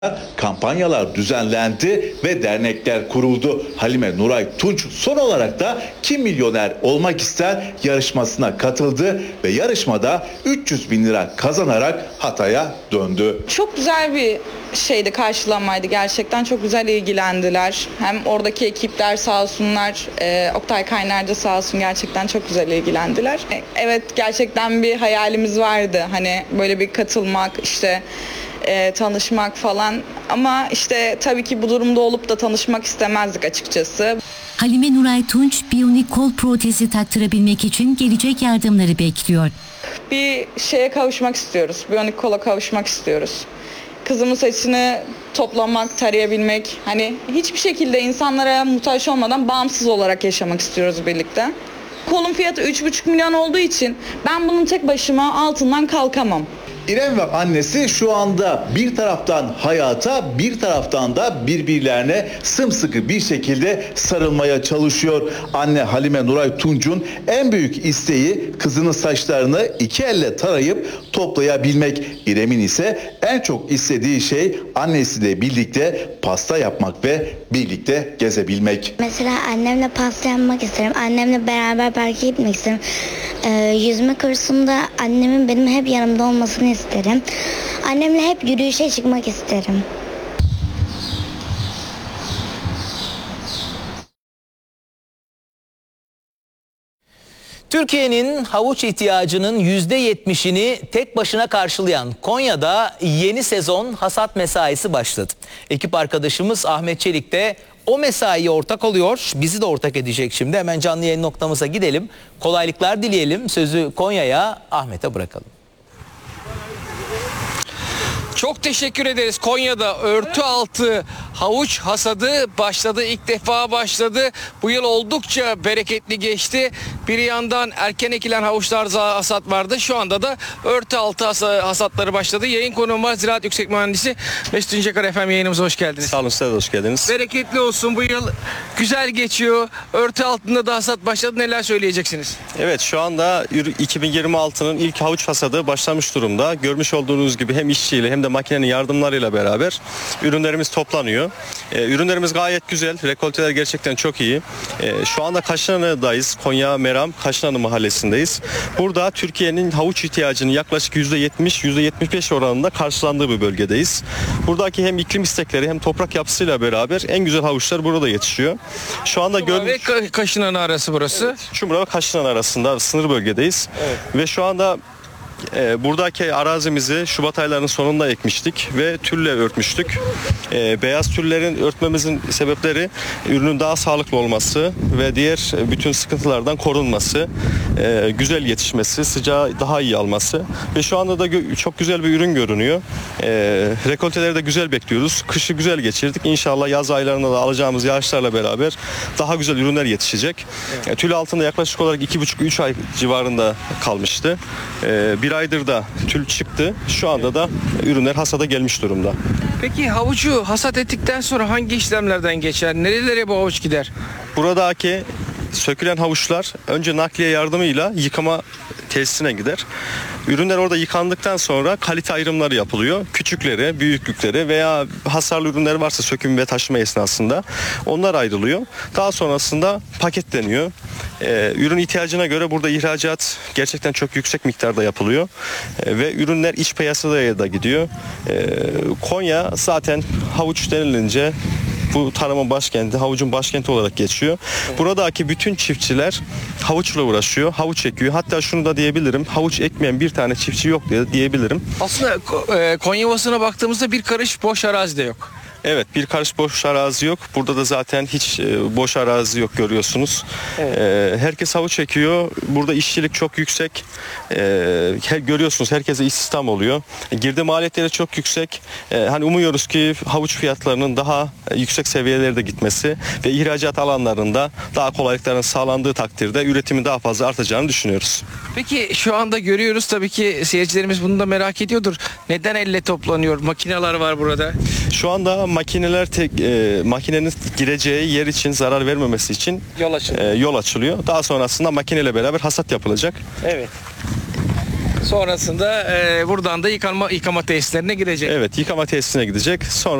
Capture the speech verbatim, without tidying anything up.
Kampanyalar düzenlendi ve dernekler kuruldu. Halime Nuray Tunç son olarak da Kim Milyoner Olmak İster yarışmasına katıldı ve yarışmada üç yüz bin lira kazanarak Hatay'a döndü. Çok güzel bir şeydi, karşılanmaydı gerçekten. Çok güzel ilgilendiler. Hem oradaki ekipler sağ olsunlar, e, Oktay Kaynar da sağ olsun, gerçekten çok güzel ilgilendiler. E, evet, gerçekten bir hayalimiz vardı. Hani böyle bir katılmak, işte E, tanışmak falan, ama işte tabii ki bu durumda olup da tanışmak istemezdik açıkçası. Halime Nuray Tunç biyonik kol protezi taktırabilmek için gelecek yardımları bekliyor. Bir şeye kavuşmak istiyoruz, biyonik kola kavuşmak istiyoruz. Kızımın saçını toplamak, tarayabilmek, hani hiçbir şekilde insanlara muhtaç olmadan bağımsız olarak yaşamak istiyoruz birlikte. Kolun fiyatı üç buçuk milyon olduğu için ben bunun tek başıma altından kalkamam. İrem ve annesi şu anda bir taraftan hayata, bir taraftan da birbirlerine sımsıkı bir şekilde sarılmaya çalışıyor. Anne Halime Nuray Tunç'un en büyük isteği kızının saçlarını iki elle tarayıp toplayabilmek. İrem'in ise en çok istediği şey annesiyle birlikte pasta yapmak ve birlikte gezebilmek. Mesela annemle pasta yapmak isterim. Annemle beraber belki gitmek isterim. Ee, yüzme kursunda annemin benim hep yanımda olmasını isterim. Annemle hep yürüyüşe çıkmak isterim. Türkiye'nin havuç ihtiyacının yüzde yetmişini tek başına karşılayan Konya'da yeni sezon hasat mesaisi başladı. Ekip arkadaşımız Ahmet Çelik de o mesaiye ortak oluyor. Bizi de ortak edecek şimdi. Hemen canlı yayın noktamıza gidelim. Kolaylıklar dileyelim. Sözü Konya'ya, Ahmet'e bırakalım. Çok teşekkür ederiz. Konya'da örtü altı havuç hasadı başladı. İlk defa başladı. Bu yıl oldukça bereketli geçti. Bir yandan erken ekilen havuçlarda hasat vardı. Şu anda da örtü altı hasatları başladı. Yayın konuğum var, Ziraat Yüksek Mühendisi Mesut İncekar. Efendim, yayınımıza hoş geldiniz. Sağ olun, size de hoş geldiniz. Bereketli olsun. Bu yıl güzel geçiyor. Örtü altında da hasat başladı. Neler söyleyeceksiniz? Evet, şu anda iki bin yirmi altının ilk havuç hasadı başlamış durumda. Görmüş olduğunuz gibi hem işçiyle hem de makinenin yardımlarıyla beraber ürünlerimiz toplanıyor. Ee, ürünlerimiz gayet güzel. Rekolteler gerçekten çok iyi. Ee, şu anda Kaşınanı'dayız. Konya Meram Kaşınanı mahallesindeyiz. Burada Türkiye'nin havuç ihtiyacının yaklaşık yüzde yetmiş yüzde yetmiş beş oranında karşılandığı bir bölgedeyiz. Buradaki hem iklim istekleri hem toprak yapısıyla beraber en güzel havuçlar burada yetişiyor. Şu anda Çumra ve Kaşınanı arası burası. Evet, Çumra ve Kaşınanı arasında sınır bölgedeyiz. Evet. Ve şu anda E, buradaki arazimizi Şubat aylarının sonunda ekmiştik ve tülle örtmüştük. E, beyaz tüllerin örtmemizin sebepleri ürünün daha sağlıklı olması ve diğer bütün sıkıntılardan korunması, e, güzel yetişmesi, sıcağı daha iyi alması ve şu anda da gö- çok güzel bir ürün görünüyor. E, rekolteleri de güzel bekliyoruz. Kışı güzel geçirdik. İnşallah yaz aylarında da alacağımız yağışlarla beraber daha güzel ürünler yetişecek. Evet. E, tül altında yaklaşık olarak iki buçuk üç ay civarında kalmıştı. E, bir aydır da tül çıktı. Şu anda da ürünler hasada gelmiş durumda. Peki havucu hasat ettikten sonra hangi işlemlerden geçer? Nerelere bu havuç gider? Buradaki sökülen havuçlar önce nakliye yardımıyla yıkama tesisine gider. Ürünler orada yıkandıktan sonra kalite ayrımları yapılıyor. Küçükleri, büyüklükleri veya hasarlı ürünler varsa söküm ve taşıma esnasında onlar ayrılıyor. Daha sonrasında paketleniyor. Ee, ürün ihtiyacına göre burada ihracat gerçekten çok yüksek miktarda yapılıyor. Ee, ve ürünler iç piyasaya da gidiyor. Ee, Konya zaten havuç denilince bu tarımın başkenti, havucun başkenti olarak geçiyor. Evet. Buradaki bütün çiftçiler havuçla uğraşıyor, havuç ekiyor. Hatta şunu da diyebilirim, havuç ekmeyen bir tane çiftçi yok diye diyebilirim. Aslında Konya Ovası'na baktığımızda bir karış boş arazi de yok. Evet, bir karış boş arazi yok. Burada da zaten hiç e, boş arazi yok, görüyorsunuz. Evet. E, herkes havuç ekiyor. Burada işçilik çok yüksek. E, her, görüyorsunuz herkese istihdam oluyor. E, girdi maliyetleri çok yüksek. E, hani umuyoruz ki havuç fiyatlarının daha e, yüksek seviyelerde gitmesi ve ihracat alanlarında daha kolaylıkların sağlandığı takdirde üretimin daha fazla artacağını düşünüyoruz. Peki şu anda görüyoruz, tabii ki seyircilerimiz bunu da merak ediyordur. Neden elle toplanıyor? Makineler var burada. Şu anda makineler tek, e, makinenin gireceği yer için zarar vermemesi için yol açılıyor. E, yol açılıyor. Daha sonrasında makineyle beraber hasat yapılacak. Evet. Sonrasında e, buradan da yıkama, yıkama tesislerine gidecek. Evet, yıkama tesisine gidecek. Sonra